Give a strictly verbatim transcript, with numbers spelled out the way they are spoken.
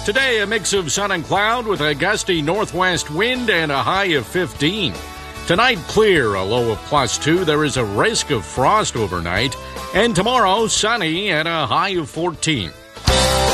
Today, a mix of sun and cloud with a gusty northwest wind and a high of fifteen. Tonight, clear, a low of plus two. There is a risk of frost overnight. And tomorrow, sunny and a high of fourteen.